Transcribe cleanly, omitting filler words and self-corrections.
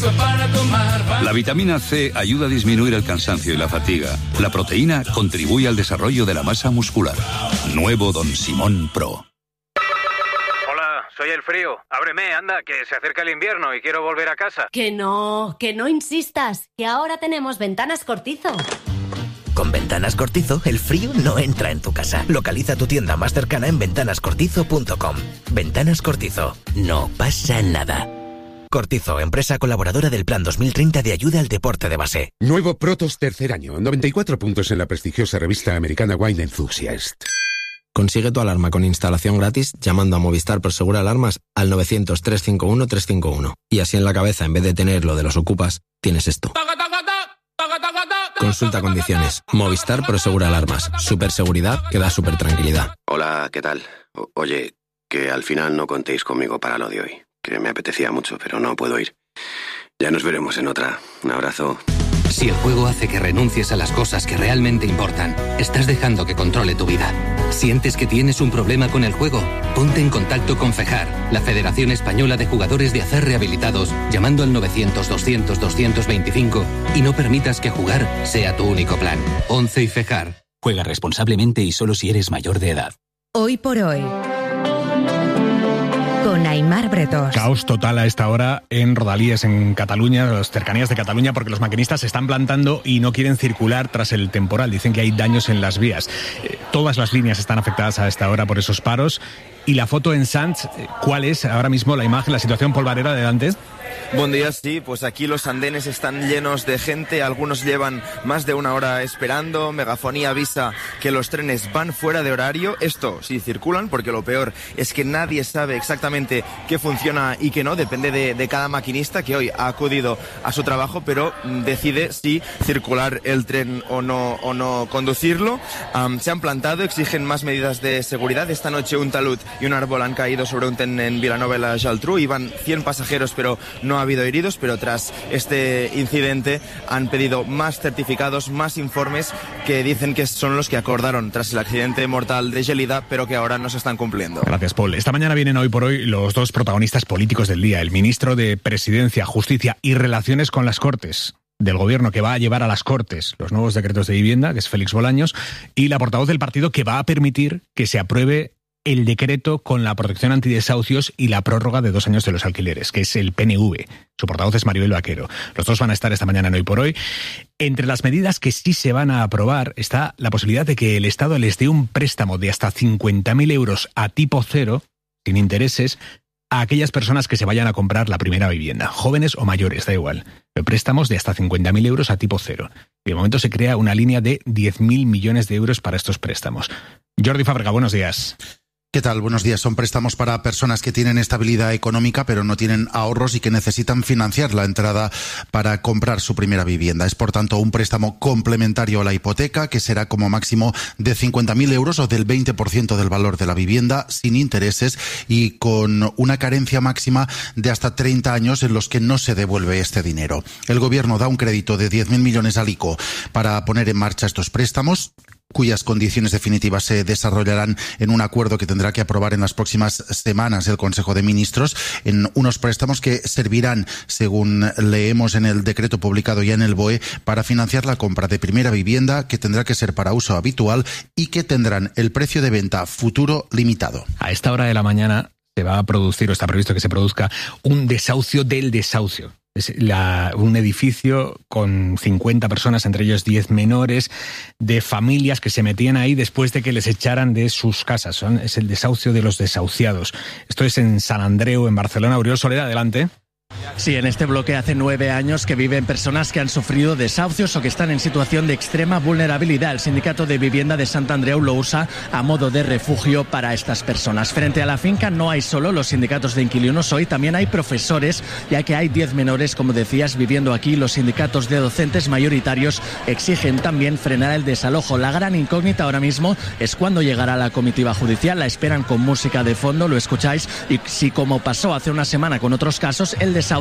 La vitamina C ayuda a disminuir el cansancio y la fatiga. La proteína contribuye al desarrollo de la masa muscular. Nuevo Don Simón Pro. Hola, soy el frío. Ábreme, anda, que se acerca el invierno y quiero volver a casa. Que no insistas, que ahora tenemos Ventanas Cortizo. Con Ventanas Cortizo, el frío no entra en tu casa. Localiza tu tienda más cercana en ventanascortizo.com. Ventanas Cortizo. No pasa nada. Cortizo, empresa colaboradora del Plan 2030 de ayuda al deporte de base. Nuevo Protos tercer año, 94 puntos en la prestigiosa revista americana Wine Enthusiast. Consigue tu alarma con instalación gratis llamando a Movistar Prosegur Alarmas al 900-351-351. Y así en la cabeza, en vez de tener lo de los ocupas, tienes esto. Consulta condiciones. Movistar Prosegur Alarmas. Superseguridad que da super tranquilidad. Hola, ¿qué tal? Oye, que al final no contéis conmigo para lo de hoy. Que me apetecía mucho, pero no puedo ir. Ya nos veremos en otra. Un abrazo. Si el juego hace que renuncies a las cosas que realmente importan, estás dejando que controle tu vida. ¿Sientes que tienes un problema con el juego? Ponte en contacto con FEJAR, la Federación Española de Jugadores de Azar Rehabilitados, llamando al 900-200-225 y no permitas que jugar sea tu único plan. 11 y FEJAR. Juega responsablemente y solo si eres mayor de edad. Hoy por hoy, con Aimar Bretos. Caos total a esta hora en Rodalies, en Cataluña, las cercanías de Cataluña, porque los maquinistas se están plantando y no quieren circular tras el temporal. Dicen que hay daños en las vías. Todas las líneas están afectadas a esta hora por esos paros. Y la foto en Sants, ¿cuál es ahora mismo la imagen, la situación polvareda delante? Buen día, sí, pues aquí los andenes están llenos de gente, algunos llevan más de una hora esperando, Megafonía avisa que los trenes van fuera de horario, esto sí circulan, porque lo peor es que nadie sabe exactamente qué funciona y qué no, depende de cada maquinista que hoy ha acudido a su trabajo, pero decide si circular el tren o no conducirlo. Se han plantado, exigen más medidas de seguridad. Esta noche un talud y un árbol han caído sobre un tren en Vilanova i la Geltrú, iban 100 pasajeros, pero no ha habido heridos, pero tras este incidente han pedido más certificados, más informes que dicen que son los que acordaron tras el accidente mortal de Gelida, pero que ahora no se están cumpliendo. Gracias, Paul. Esta mañana vienen Hoy por Hoy los dos protagonistas políticos del día, el ministro de Presidencia, Justicia y Relaciones con las Cortes del Gobierno, que va a llevar a las Cortes los nuevos decretos de vivienda, que es Félix Bolaños, y la portavoz del partido que va a permitir que se apruebe el decreto con la protección antidesahucios y la prórroga de 2 años de los alquileres, que es el PNV. Su portavoz es Maribel Vaquero. Los dos van a estar esta mañana en Hoy por Hoy. Entre las medidas que sí se van a aprobar está la posibilidad de que el Estado les dé un préstamo de hasta 50.000 euros a tipo cero, sin intereses, a aquellas personas que se vayan a comprar la primera vivienda, jóvenes o mayores, da igual. Pero préstamos de hasta 50.000 euros a tipo cero. Y de momento se crea una línea de 10.000 millones de euros para estos préstamos. Jordi Fábrega, buenos días. ¿Qué tal? Buenos días. Son préstamos para personas que tienen estabilidad económica pero no tienen ahorros y que necesitan financiar la entrada para comprar su primera vivienda. Es, por tanto, un préstamo complementario a la hipoteca que será como máximo de 50.000 euros o del 20% del valor de la vivienda, sin intereses y con una carencia máxima de hasta 30 años en los que no se devuelve este dinero. El Gobierno da un crédito de 10.000 millones al ICO para poner en marcha estos préstamos, cuyas condiciones definitivas se desarrollarán en un acuerdo que tendrá que aprobar en las próximas semanas el Consejo de Ministros, en unos préstamos que servirán, según leemos en el decreto publicado ya en el BOE, para financiar la compra de primera vivienda, que tendrá que ser para uso habitual y que tendrán el precio de venta futuro limitado. A esta hora de la mañana se va a producir, o está previsto que se produzca, un desahucio del desahucio. Es un edificio con 50 personas, entre ellos 10 menores, de familias que se metían ahí después de que les echaran de sus casas. Es el desahucio de los desahuciados. Esto es en Sant Andreu, en Barcelona. Oriol Soler, adelante. Sí, en este bloque hace 9 años que viven personas que han sufrido desahucios o que están en situación de extrema vulnerabilidad. El Sindicato de Vivienda de Sant Andreu lo usa a modo de refugio para estas personas. Frente a la finca no hay solo los sindicatos de inquilinos hoy, también hay profesores, ya que hay 10 menores, como decías, viviendo aquí. Los sindicatos de docentes mayoritarios exigen también frenar el desalojo. La gran incógnita ahora mismo es cuándo llegará la comitiva judicial. La esperan con música de fondo, lo escucháis, y si, como pasó hace una semana con otros casos, el desahucio